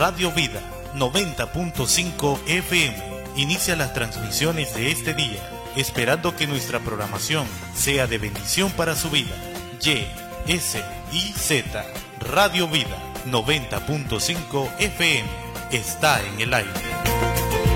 Radio Vida 90.5 FM inicia las transmisiones de este día, esperando que nuestra programación sea de bendición para su vida. YSIZ Radio Vida 90.5 FM está en el aire.